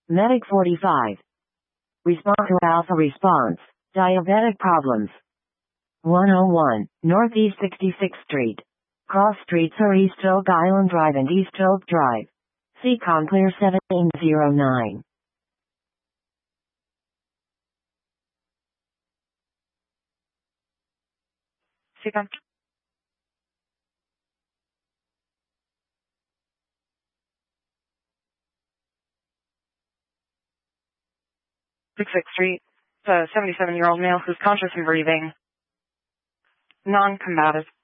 Medic 45. Respond to alpha response. Diabetic problems. 101, Northeast 66th Street. Cross streets are East Oak Island Drive and East Oak Drive. Seacon Clear 1709. Seacon. 66th Street. It's a 77-year-old male who's conscious and breathing. Non-combative.